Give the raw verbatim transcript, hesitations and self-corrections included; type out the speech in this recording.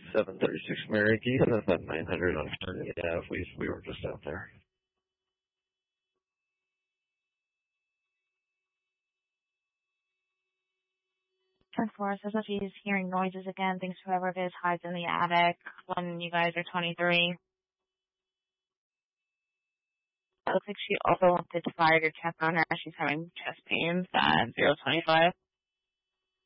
seven thirty-six Mary Keith, and that's at nine hundred on Fraternity Ave. We, we were just out there. ten four says that she's hearing noises again, thinks whoever it is hides in the attic when you guys are twenty-three. It looks like she also wanted to fire to check on her as she's having chest pains at zero twenty-five.